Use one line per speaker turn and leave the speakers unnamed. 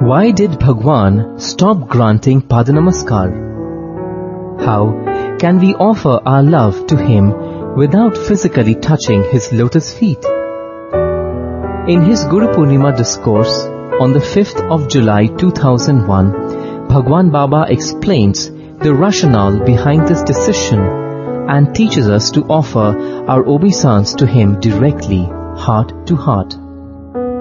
Why did Bhagwan stop granting Padanamaskar? How can we offer our love to him without physically touching his lotus feet? In his Guru Purnima discourse on the 5th of July 2001, Bhagwan Baba explains the rationale behind this decision and teaches us to offer our obeisance to him directly, heart to heart.